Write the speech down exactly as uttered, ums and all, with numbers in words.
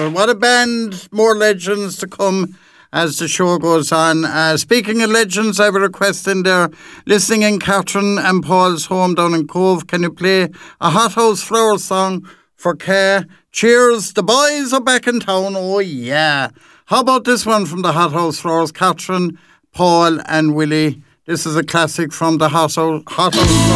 there. What a band. More legends to come as the show goes on. Uh, speaking of legends, I have a request in there. Listening in Catherine and Paul's home down in Cove, can you play a Hothouse Flower song for Kay? Cheers, the boys are back in town. Oh yeah. How about this one from the Hothouse Flowers? Catherine, Paul and Willie. This is a classic from the Hothouse Flowers.